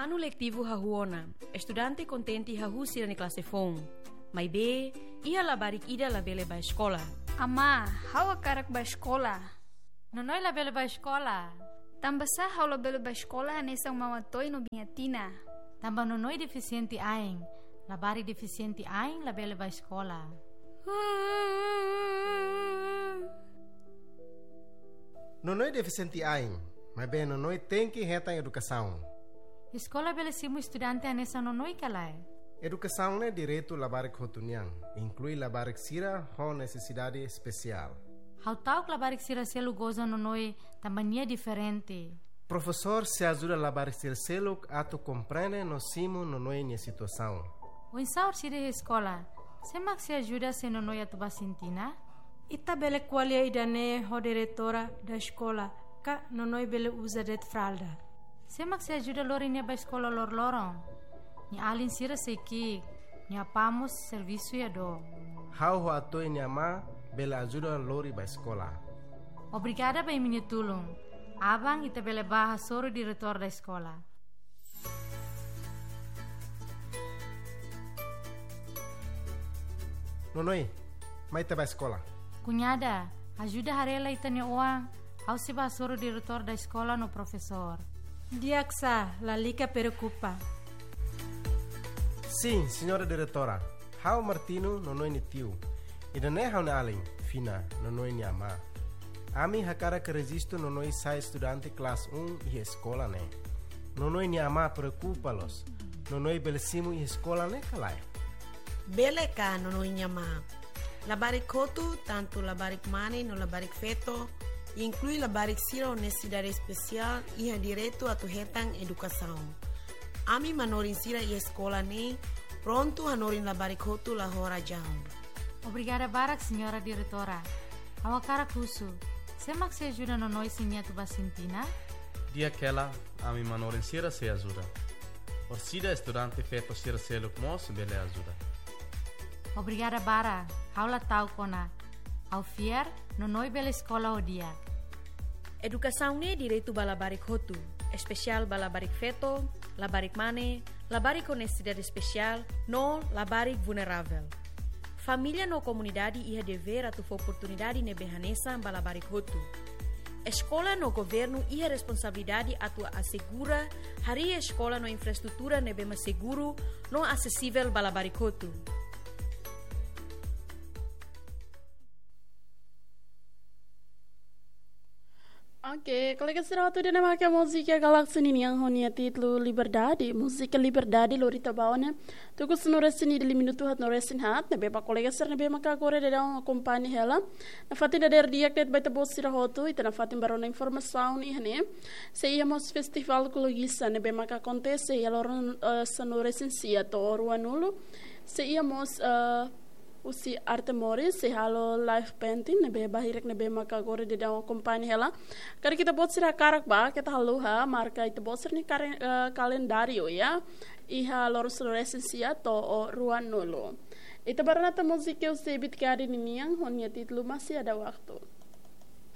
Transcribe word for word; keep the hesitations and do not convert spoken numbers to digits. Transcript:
Ano letivo hahuona, estudante contente hahu sira ni classe fon. Mai be, ia labarik ida labele ba escola. Ama, hawa karak ba escola. Nonoi labele ba escola. Tambah sah hau labele ba escola hanesang mawatoi no bingatina. Tambah nonoi deficiente aing. Labari deficiente aing labele ba escola. Nonoi deficiente aing, mas bem nonoi tem que reta educação. Escola bele simu estudante anessa nonoi kalai. Educação é direito labarik hotuniang, inclui labarik sira com necessidade especial. Hau tau labarik sira selu goza nonoi tambania diferente. Professor se ajuda labarik sira selu ato compreende no simu nonoi nia situação. O insaur sira escola, semak se ajuda se nonoi atu basintina? Ita bele qualia idane ho diretora da escola, ka nonoi bele usa det fralda. Semak se ajuda lori nia ba escola lor lorong. Ni alin sira seki, ni apamos serviço ya do. Hau ho atoi nia ma bele ajuda lori ba escola. Obrigada ba minha tulung. Abang ita bele baha soro diretor da escola. Nonoi, mai te ba escola. Cunhada, ajuda harela ita nia uang. Au se ba soro diretor da escola no professor. Diaksa, la lica preocupa. Sim, senhora diretora. Hau Martino nonoi ni tiu. Ida ne hau na alin, fina, nonoi ni ama. Ami hakara que registro nonoi sai estudante classe um e escola ne. Nonoi ni ama preocupa-los. Nonoi belesimu e escola ne kalai. Bele ka nonoi ni ama. Labarik kotu, tanto labarik mani no labarik feto, inclui labarik sira honestidade especial e a direito a tu hetang educação. Ami manorin sira e escola ne, pronto hanorin labarik kotu la hora jam. Obrigada barak, senhora diretora. Awakara kusu. Semak se ajuda no noi sinia tu basintina? Dia aquela, ami manorin sira se ajuda. Orsida estudante feto sira se lukmos bele ajuda. Obrigada bara. Haula tau kona. Au fier, no noi bela escola o dia. Educação ne direito ba labarik hotu, especial ba labarik feto, labarik mane, labarik honestidade especial, no labarik vulnerável. Família no comunidade ia dever atu oportunidade ne behanesa ba labarik hotu. Escola no governo ia responsabilidade atu assegura hari escola no infraestrutura ne bema seguro no acessível ba labarik hotu. Oke, colega serauto dia nama que a música Galaxy ini yang honia titlu Liberdade, música Liberdade lorita baone. Tu kus no resini de minuto hat no resin hat, ne beba colega ser ne bema ka kore de dão acompanhe ela. Na fatin da der dia que baita bos serauto e na fatin barona informação ni hane. Se íamos festival ecologista ne bema ka acontece e ela sa no resin sia to ruanulo. Se íamos uh, usi arte moris se halo live painting nebe bahirek nebe maka gore de daw company hela kari kita bot sira karak ba kita halo ha marka ita bot sir ni uh, kalendario ya iha loros resensia to o ruan nolo ita baranata musik eu sebit kari ni niang honya titlu masih ada waktu.